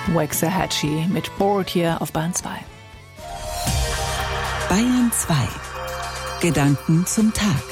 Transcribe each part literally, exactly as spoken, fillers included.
Waxahachie mit Bored hier auf Bayern zwei. Bayern zwei. Gedanken zum Tag.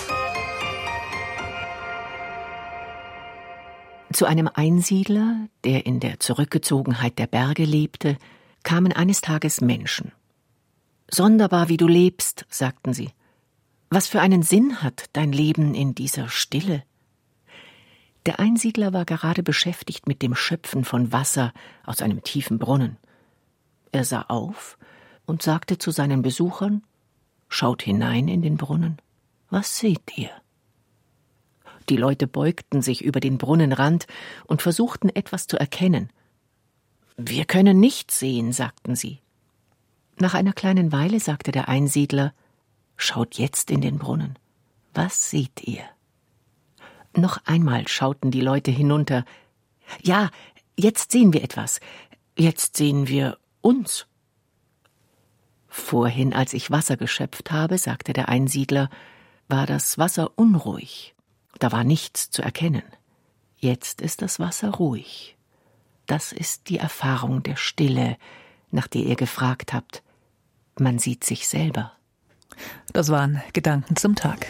Zu einem Einsiedler, der in der Zurückgezogenheit der Berge lebte, kamen eines Tages Menschen. »Sonderbar, wie du lebst«, sagten sie. »Was für einen Sinn hat dein Leben in dieser Stille?« Der Einsiedler war gerade beschäftigt mit dem Schöpfen von Wasser aus einem tiefen Brunnen. Er sah auf und sagte zu seinen Besuchern: »Schaut hinein in den Brunnen. Was seht ihr?« Die Leute beugten sich über den Brunnenrand und versuchten etwas zu erkennen. »Wir können nichts sehen«, sagten sie. Nach einer kleinen Weile sagte der Einsiedler: »Schaut jetzt in den Brunnen. Was seht ihr?« Noch einmal schauten die Leute hinunter. »Ja, jetzt sehen wir etwas. Jetzt sehen wir uns.« »Vorhin, als ich Wasser geschöpft habe«, sagte der Einsiedler, »war das Wasser unruhig. Da war nichts zu erkennen. Jetzt ist das Wasser ruhig. Das ist die Erfahrung der Stille, nach der ihr gefragt habt. Man sieht sich selber.« Das waren Gedanken zum Tag.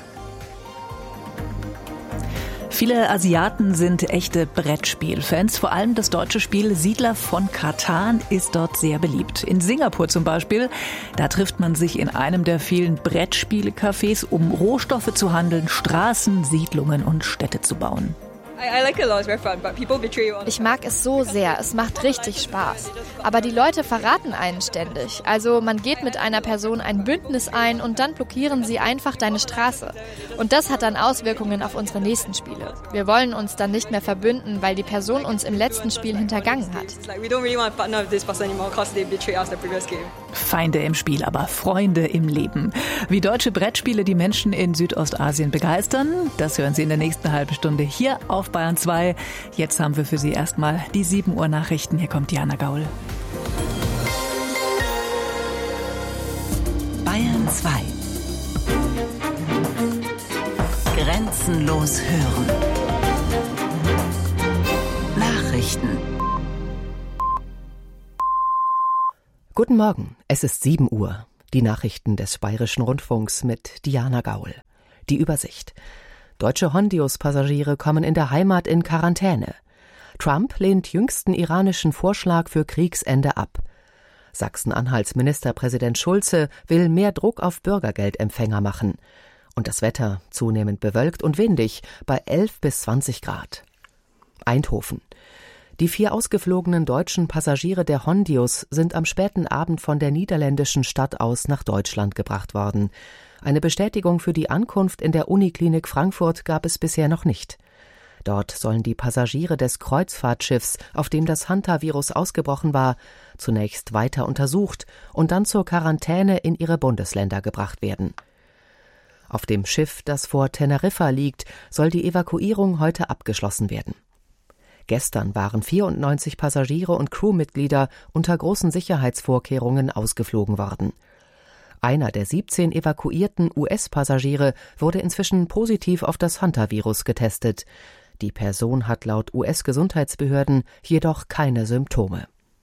Viele Asiaten sind echte Brettspielfans. Vor allem das deutsche Spiel Siedler von Catan ist dort sehr beliebt. In Singapur zum Beispiel, da trifft man sich in einem der vielen Brettspiele-Cafés, um Rohstoffe zu handeln, Straßen, Siedlungen und Städte zu bauen. Ich mag es so sehr, es macht richtig Spaß. Aber die Leute verraten einen ständig. Also man geht mit einer Person ein Bündnis ein und dann blockieren sie einfach deine Straße. Und das hat dann Auswirkungen auf unsere nächsten Spiele. Wir wollen uns dann nicht mehr verbünden, weil die Person uns im letzten Spiel hintergangen hat. Feinde im Spiel, aber Freunde im Leben. Wie deutsche Brettspiele die Menschen in Südostasien begeistern, das hören Sie in der nächsten halben Stunde hier auf Bayern zwei. Jetzt haben wir für Sie erstmal die sieben Uhr Nachrichten. Hier kommt Diana Gaul. Bayern zwei. Grenzenlos hören. Nachrichten. Guten Morgen, es ist sieben Uhr. Die Nachrichten des Bayerischen Rundfunks mit Diana Gaul. Die Übersicht. Deutsche Hondius-Passagiere kommen in der Heimat in Quarantäne. Trump lehnt jüngsten iranischen Vorschlag für Kriegsende ab. Sachsen-Anhalts Ministerpräsident Schulze will mehr Druck auf Bürgergeldempfänger machen. Und das Wetter zunehmend bewölkt und windig bei elf bis zwanzig Grad. Eindhoven. Die vier ausgeflogenen deutschen Passagiere der Hondius sind am späten Abend von der niederländischen Stadt aus nach Deutschland gebracht worden. Eine Bestätigung für die Ankunft in der Uniklinik Frankfurt gab es bisher noch nicht. Dort sollen die Passagiere des Kreuzfahrtschiffs, auf dem das Hantavirus ausgebrochen war, zunächst weiter untersucht und dann zur Quarantäne in ihre Bundesländer gebracht werden. Auf dem Schiff, das vor Teneriffa liegt, soll die Evakuierung heute abgeschlossen werden. Gestern waren vierundneunzig Passagiere und Crewmitglieder unter großen Sicherheitsvorkehrungen ausgeflogen worden. Einer der siebzehn evakuierten U S-Passagiere wurde inzwischen positiv auf das Hantavirus getestet. Die Person hat laut U S-Gesundheitsbehörden jedoch keine Symptome.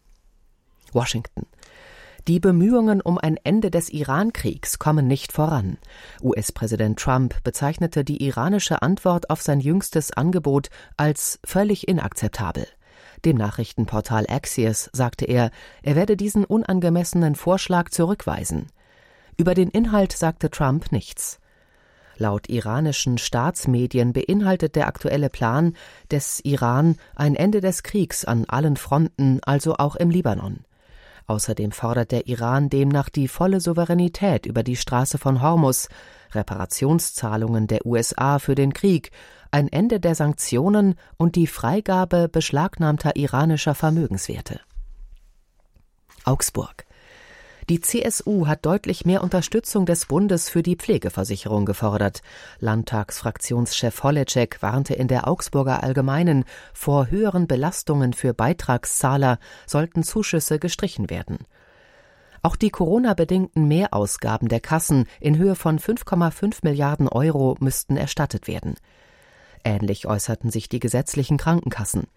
Washington. Die Bemühungen um ein Ende des Iran-Kriegs kommen nicht voran. U S-Präsident Trump bezeichnete die iranische Antwort auf sein jüngstes Angebot als völlig inakzeptabel. Dem Nachrichtenportal Axios sagte er, er werde diesen unangemessenen Vorschlag zurückweisen. Über den Inhalt sagte Trump nichts. Laut iranischen Staatsmedien beinhaltet der aktuelle Plan des Iran ein Ende des Kriegs an allen Fronten, also auch im Libanon. Außerdem fordert der Iran demnach die volle Souveränität über die Straße von Hormuz, Reparationszahlungen der U S A für den Krieg, ein Ende der Sanktionen und die Freigabe beschlagnahmter iranischer Vermögenswerte. Augsburg. Die C S U hat deutlich mehr Unterstützung des Bundes für die Pflegeversicherung gefordert. Landtagsfraktionschef Holleczek warnte in der Augsburger Allgemeinen vor höheren Belastungen für Beitragszahler, sollten Zuschüsse gestrichen werden. Auch die Corona-bedingten Mehrausgaben der Kassen in Höhe von fünf Komma fünf Milliarden Euro müssten erstattet werden. Ähnlich äußerten sich die gesetzlichen Krankenkassen.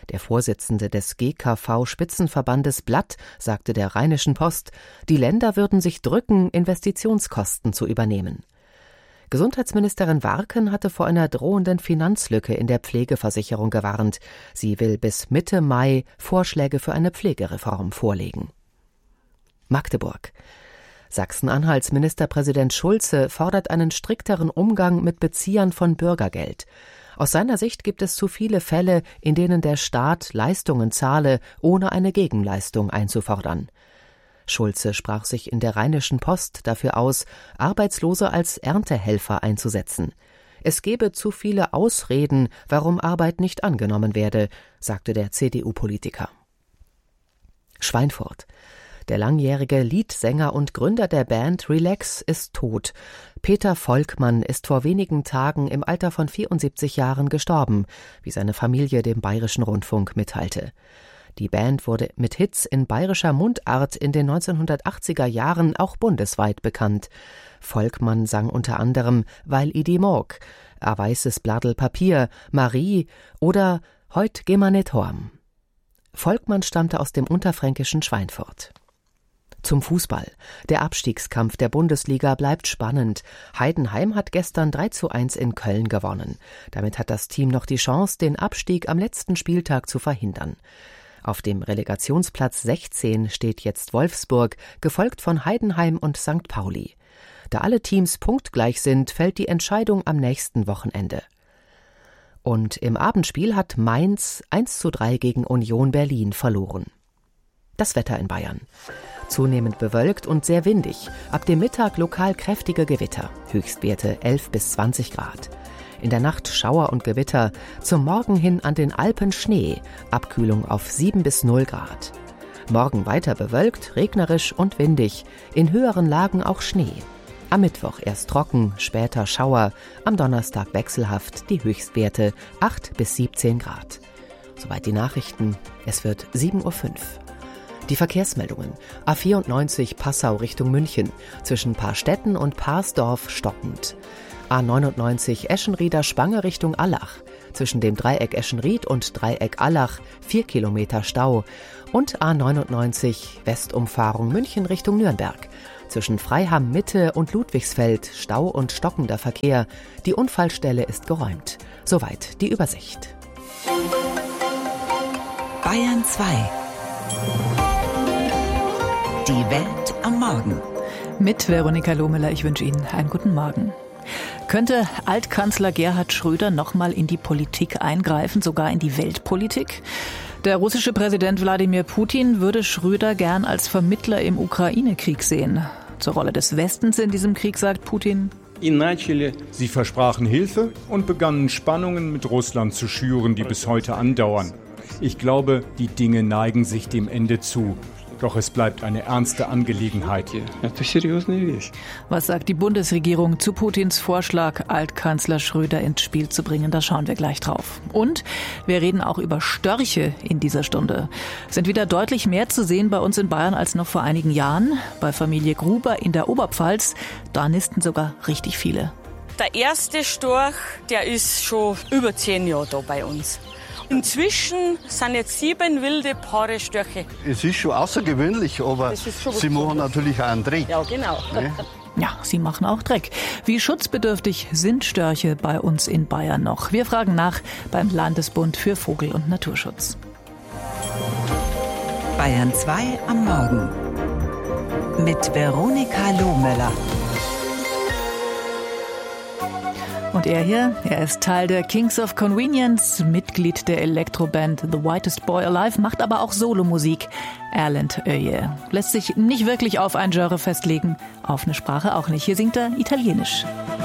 Der Vorsitzende des G K V-Spitzenverbandes Blatt sagte der Rheinischen Post, die Länder würden sich drücken, Investitionskosten zu übernehmen. Gesundheitsministerin Warken hatte vor einer drohenden Finanzlücke in der Pflegeversicherung gewarnt. Sie will bis Mitte Mai Vorschläge für eine Pflegereform vorlegen. Magdeburg. Sachsen-Anhalts Ministerpräsident Schulze fordert einen strikteren Umgang mit Beziehern von Bürgergeld. Aus seiner Sicht gibt es zu viele Fälle, in denen der Staat Leistungen zahle, ohne eine Gegenleistung einzufordern. Schulze sprach sich in der Rheinischen Post dafür aus, Arbeitslose als Erntehelfer einzusetzen. Es gebe zu viele Ausreden, warum Arbeit nicht angenommen werde, sagte der C D U-Politiker. Schweinfurt. Der langjährige Leadsänger und Gründer der Band Relax ist tot. Peter Volkmann ist vor wenigen Tagen im Alter von vierundsiebzig Jahren gestorben, wie seine Familie dem Bayerischen Rundfunk mitteilte. Die Band wurde mit Hits in bayerischer Mundart in den neunzehnhundertachtziger Jahren auch bundesweit bekannt. Volkmann sang unter anderem Weil i die mag, A weißes Blattl Papier, Marie oder Heut geh ma net horm. Volkmann stammte aus dem unterfränkischen Schweinfurt. Zum Fußball. Der Abstiegskampf der Bundesliga bleibt spannend. Heidenheim hat gestern drei zu eins in Köln gewonnen. Damit hat das Team noch die Chance, den Abstieg am letzten Spieltag zu verhindern. Auf dem Relegationsplatz sechzehn steht jetzt Wolfsburg, gefolgt von Heidenheim und Sankt Pauli. Da alle Teams punktgleich sind, fällt die Entscheidung am nächsten Wochenende. Und im Abendspiel hat Mainz eins zu drei gegen Union Berlin verloren. Das Wetter in Bayern. Zunehmend bewölkt und sehr windig. Ab dem Mittag lokal kräftige Gewitter. Höchstwerte elf bis zwanzig Grad. In der Nacht Schauer und Gewitter. Zum Morgen hin an den Alpen Schnee. Abkühlung auf sieben bis null Grad. Morgen weiter bewölkt, regnerisch und windig. In höheren Lagen auch Schnee. Am Mittwoch erst trocken, später Schauer. Am Donnerstag wechselhaft, die Höchstwerte acht bis siebzehn Grad. Soweit die Nachrichten. Es wird sieben Uhr fünf. Die Verkehrsmeldungen. A vierundneunzig Passau Richtung München. Zwischen Paarstetten und Paarsdorf stockend. A neunundneunzig Eschenrieder Spange Richtung Allach. Zwischen dem Dreieck Eschenried und Dreieck Allach vier Kilometer Stau. Und A neunundneunzig Westumfahrung München Richtung Nürnberg. Zwischen Freiham Mitte und Ludwigsfeld Stau und stockender Verkehr. Die Unfallstelle ist geräumt. Soweit die Übersicht. Bayern zwei. Die Welt am Morgen. Mit Veronika Lohmüller, ich wünsche Ihnen einen guten Morgen. Könnte Altkanzler Gerhard Schröder nochmal in die Politik eingreifen, sogar in die Weltpolitik? Der russische Präsident Wladimir Putin würde Schröder gern als Vermittler im Ukraine-Krieg sehen. Zur Rolle des Westens in diesem Krieg sagt Putin: Sie versprachen Hilfe und begannen Spannungen mit Russland zu schüren, die bis heute andauern. Ich glaube, die Dinge neigen sich dem Ende zu. Doch es bleibt eine ernste Angelegenheit. Was sagt die Bundesregierung zu Putins Vorschlag, Altkanzler Schröder ins Spiel zu bringen? Da schauen wir gleich drauf. Und wir reden auch über Störche in dieser Stunde. Sind wieder deutlich mehr zu sehen bei uns in Bayern als noch vor einigen Jahren. Bei Familie Gruber in der Oberpfalz, da nisten sogar richtig viele. Der erste Storch, der ist schon über zehn Jahre da bei uns. Inzwischen sind jetzt sieben wilde Paare Störche. Es ist schon außergewöhnlich, aber sie machen natürlich auch einen Dreck. Ja, genau. Ne? Ja, sie machen auch Dreck. Wie schutzbedürftig sind Störche bei uns in Bayern noch? Wir fragen nach beim Landesbund für Vogel- und Naturschutz. Bayern zwei am Morgen. Mit Veronika Lohmüller. Und er hier, er ist Teil der Kings of Convenience, Mitglied der Elektroband The Whitest Boy Alive, macht aber auch Solomusik. Erlend Öje lässt sich nicht wirklich auf ein Genre festlegen, auf eine Sprache auch nicht. Hier singt er Italienisch.